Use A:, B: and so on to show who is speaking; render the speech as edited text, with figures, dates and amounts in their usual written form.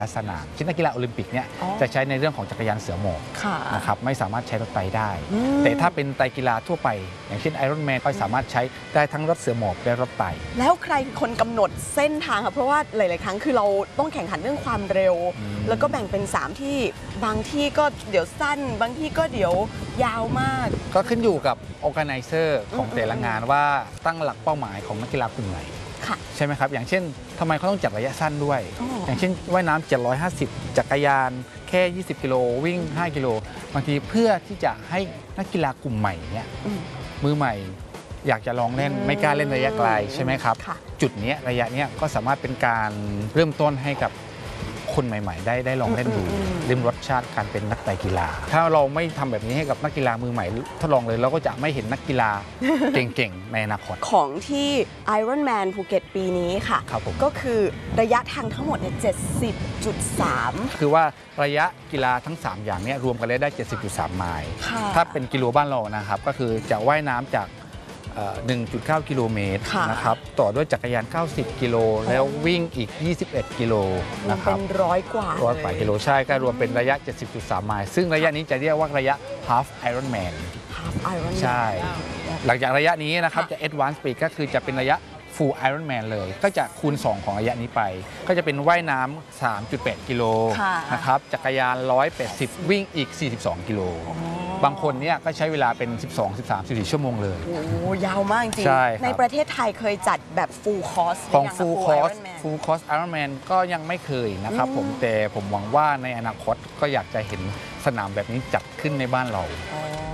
A: สนามที่นักกีฬาโอลิมปิกเนี่ยจะใช้ในเรื่องของจักรยานเสือหมอบนะครับไม่สามารถใช้รถไฟได้แต่ถ้าเป็นไตรกีฬาทั่วไปอย่างเช่นไอรอนแมนก็สามารถใช้ได้ทั้งรถเสือหมอบและรถไต
B: แล้วใครคือคนกำหนดเส้นทางครับเพราะว่าหลายๆครั้งคือเราต้องแข่งขันเรื่องความเร็วแล้วก็แบ่งเป็น3ที่บางที่ก็เดี๋ยวสั้นบางที่ก็เดี๋ยวยาวมาก
A: ก็ขึ้นอยู่กับ organizer ของแต่ละงานว่าตั้งหลักเป้าหมายของนักกีฬากลุ่มไหนใช่ไหมครับอย่างเช่นทำไมเขาต้องจัดระยะสั้นด้วยอย่างเช่นว่ายน้ำ750จักรยานแค่20กิโลวิ่ง5กิโลบางทีเพื่อที่จะให้นักกีฬากลุ่มใหม่เนี่ยมือใหม่อยากจะลองเล่นไม่กล้าเล่นระยะไกลใช่ไหมครับจุดนี้ระยะนี้ก็สามารถเป็นการเริ่มต้นให้กับคนใหม่ๆได้ลองเล่นดูริมรสชาติการเป็นนักไตรกีฬาถ้าเราไม่ทำแบบนี้ให้กับนักกีฬามือใหม่ทดลองเลยเราก็จะไม่เห็นนักกีฬาเก่งๆในอนาคต
B: ของที่ Ironman ภูเก็ตปีนี้ค่ะก็คือระยะทางทั้งหมดเนี่ย 70.3
A: คือว่าระยะกีฬาทั้ง3อย่างนี้รวมกันเลยได้ 70.3 ไมล์ถ้าเป็นกิโลบ้านเรานะครับก็คือจะว่ายน้ำจาก1.9 กิโลเมตรนะครับต่อด้วยจักรยาน90กิโลแล้ววิ่งอีก21กิโลนะครับ
B: เป็น100 กว่า
A: กิโลใช่ก็รวมเป็นระยะ 70.3 ไมล์ซึ่งระยะนี้จะเรียกว่าระยะ Half Ironman ใช่หลังจากระยะนี้นะครับจะ Advanced Speed ก็คือจะเป็นระยะ Full Ironman เลยก็จะคูณ2ของระยะนี้ไปก็จะเป็นว่ายน้ำ 3.8 กิโลนะครับจักรยาน180วิ่งอีก42กิโลบางคนเนี่ยก็ใช้เวลาเป็น12 13 14ชั่วโมงเลย
B: โอ้ยาวมากจริงในประเทศไทยเคยจัดแบบ Full Course
A: ของ Full Course Ironman ก็ยังไม่เคยนะครับผมแต่ผมหวังว่าในอนาคตก็อยากจะเห็นสนามแบบนี้จัดขึ้นในบ้านเรา